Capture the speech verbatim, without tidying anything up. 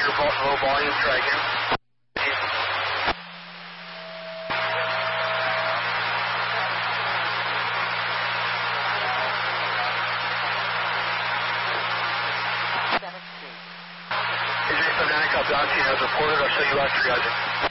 your low volume, try again. Is there some nine copy Oxy has reported? I'll show you last triaging.